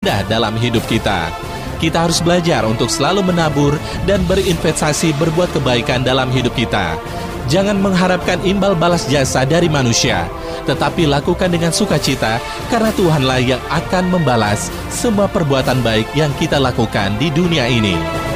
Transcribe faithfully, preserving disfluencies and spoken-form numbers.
indah dalam hidup kita. Kita harus belajar untuk selalu menabur dan berinvestasi berbuat kebaikan dalam hidup kita. Jangan mengharapkan imbal balas jasa dari manusia, tetapi lakukan dengan sukacita karena Tuhanlah yang akan membalas semua perbuatan baik yang kita lakukan di dunia ini.